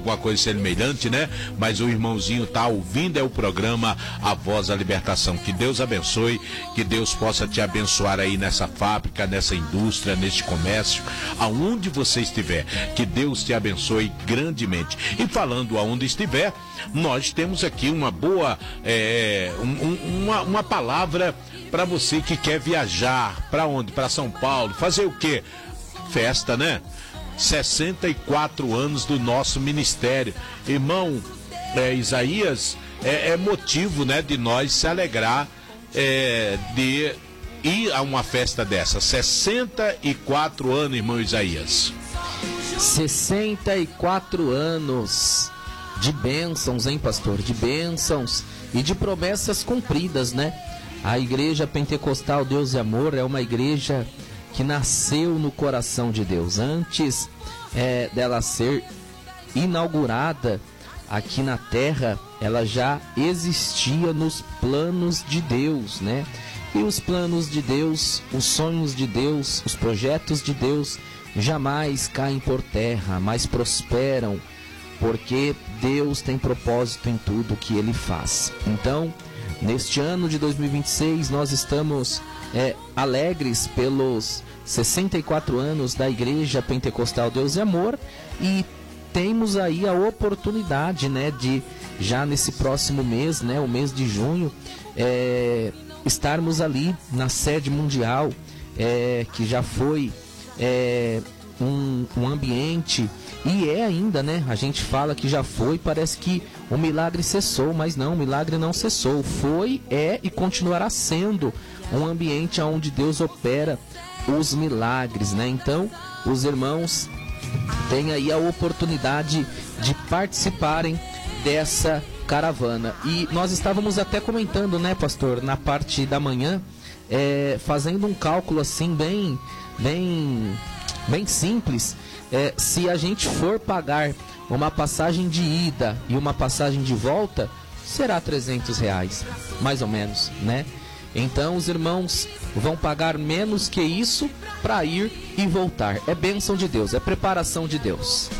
alguma coisa semelhante, né? Mas o irmãozinho tá ouvindo o programa A Voz da Libertação. Que Deus abençoe, que Deus possa te abençoar aí nessa fábrica, nessa indústria, neste comércio, aonde você estiver. Que Deus te abençoe grandemente. E falando aonde estiver, nós temos aqui uma boa, uma palavra para você que quer viajar. Para onde? Para São Paulo. Fazer o quê? Festa, né? 64 anos do nosso ministério. Irmão, Isaías, é motivo, né, de nós se alegrar de ir a uma festa dessa. 64 anos, irmão Isaías. 64 anos de bênçãos, hein, pastor? De bênçãos e de promessas cumpridas, né? A Igreja Pentecostal Deus e Amor é uma igreja que nasceu no coração de Deus. Antes dela ser inaugurada aqui na terra, ela já existia nos planos de Deus, né? E os planos de Deus, os sonhos de Deus, os projetos de Deus jamais caem por terra, mas prosperam, porque Deus tem propósito em tudo que Ele faz. Então, neste ano de 2026, nós estamos alegres pelos 64 anos da Igreja Pentecostal Deus e Amor, e temos aí a oportunidade, né, de já nesse próximo mês, né, o mês de junho, estarmos ali na sede mundial, que já foi um ambiente, e ainda, né, a gente fala que já foi, parece que o milagre cessou, mas não, o milagre não cessou, foi, e continuará sendo um ambiente onde Deus opera os milagres, né? Então, os irmãos têm aí a oportunidade de participarem dessa caravana. E nós estávamos até comentando, né, pastor, na parte da manhã, fazendo um cálculo assim bem simples. Se a gente for pagar uma passagem de ida e uma passagem de volta, será R$300, mais ou menos, né? Então os irmãos vão pagar menos que isso para ir e voltar. É bênção de Deus, é preparação de Deus.